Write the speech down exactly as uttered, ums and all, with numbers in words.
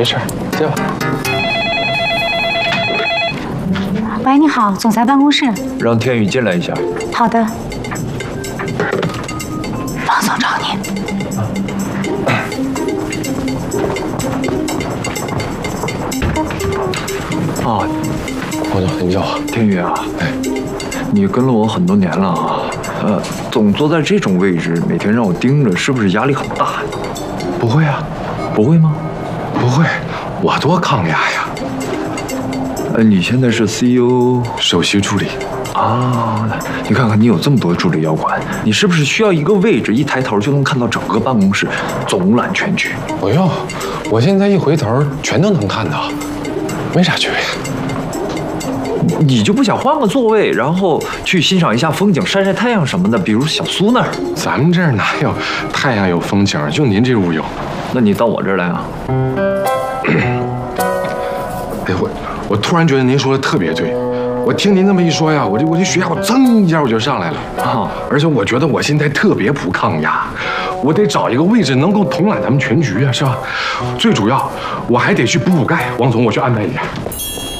没事，接吧。 喂，你好，总裁办公室。 让天宇进来一下。 好的。王总找你。 啊， 王总，你叫我。 天宇啊，哎，你跟了我很多年了啊，呃，总坐在这种位置，每天让我盯着，是不是压力很大？ 不会啊， 不会吗？ 不会，我多抗压呀。 呃，你现在是 C E O 首席助理啊？你看看，你有这么多助理要管，你是不是需要一个位置，一抬头就能看到整个办公室，总揽全局？ 不用，我现在一回头全都能看到，没啥区别。 你就不想换个座位，然后去欣赏一下风景、晒晒太阳什么的？比如小苏那儿。 咱们这儿哪有太阳有风景？就您这屋有。 那你到我这儿来啊？ 哎，我我突然觉得您说的特别对，我听您这么一说呀，我这我这血压我噌一下我就上来了啊！而且我觉得我现在特别不抗压，我得找一个位置能够统揽咱们全局啊，是吧？最主要我还得去补补钙，王总，我去安排一下。